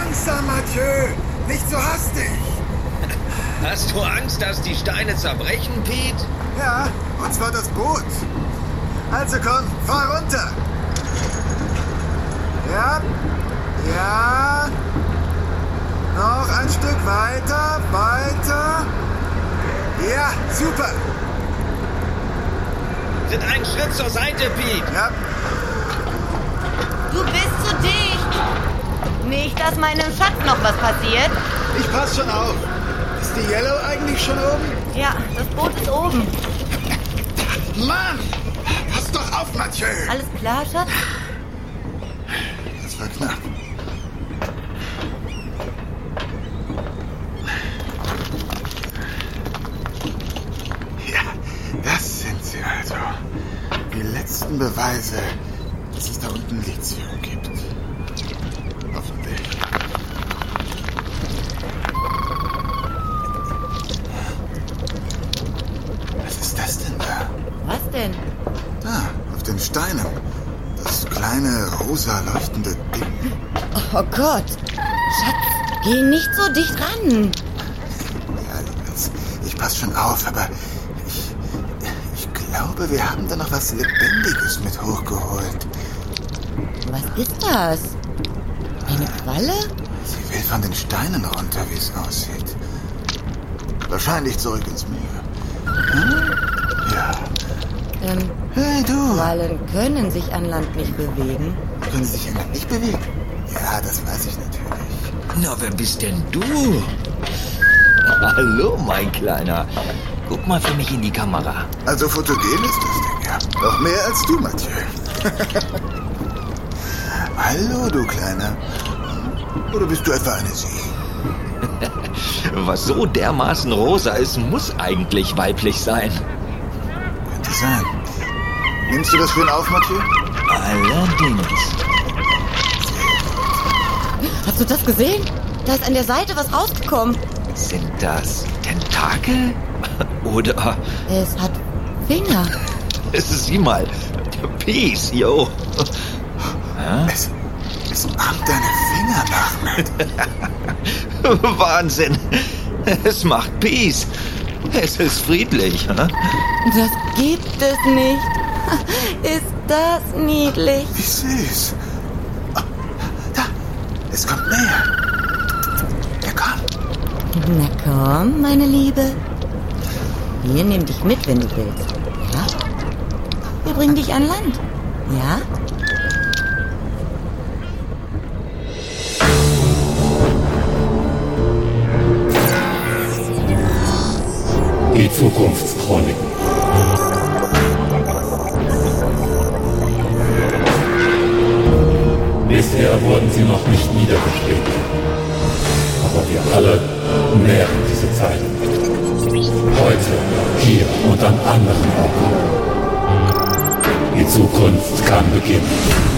Langsam, Mathieu! Nicht so hastig! Hast du Angst, dass die Steine zerbrechen, Pete? Ja, und zwar das Boot. Also komm, fahr runter! Ja, ja. Noch ein Stück weiter, weiter. Ja, super. Tritt einen Schritt zur Seite, Pete. Ja, Du bist zu dicht. Nicht, dass meinem Schatz noch was passiert. ich pass schon auf. Ist die Yellow eigentlich schon oben? Ja, das Boot ist oben. Mann! Pass doch auf, Mathieu! Alles klar, Schatz? Das war knapp. Ja, das sind sie also. Die letzten Beweise, dass es da unten Lithium gibt. Hoffentlich. Was ist das denn da? Was denn? Da, auf den Steinen. Das kleine, rosa leuchtende Ding. Oh Gott. Schatz, geh nicht so dicht ran. Ja, ich pass schon auf, aber ich glaube, wir haben da noch was Lebendiges mit hochgeholt. Was ist das? Eine Qualle? Sie will von den Steinen runter, wie es aussieht. Wahrscheinlich zurück ins Meer. Hm? Ja. Hey, du! Quallen können sich an Land nicht bewegen. Können sie sich an Land nicht bewegen? Ja, das weiß ich natürlich. Na, wer bist denn du? Hallo, mein Kleiner. Guck mal für mich in die Kamera. Also fotogen ist das Ding, ja. Noch mehr als du, Mathieu. Hallo, du Kleiner. Oder bist du etwa eine Sie? Was so dermaßen rosa ist, muss eigentlich weiblich sein. Könnte sein. Nimmst du das schön auf, Mathieu? Allerdings. Hast du das gesehen? Da ist an der Seite was rausgekommen. Sind das Tentakel? Oder Es hat Finger. sieh mal. Peace, yo. Es ahmt deine Finger nach. Wahnsinn. Es macht Peace. Es ist friedlich. Hä? Das gibt es nicht. Ist das niedlich? Wie süß. Oh, da, es kommt näher. Ja, komm. Na komm, meine Liebe. Wir nehmen dich mit, wenn du willst. Ja? Wir bringen dich an Land. Ja? Die Zukunftschroniken. Bisher wurden sie noch nicht niedergeschrieben. Aber wir alle nähren diese Zeiten. Heute, hier und an anderen Orten. Die Zukunft kann beginnen.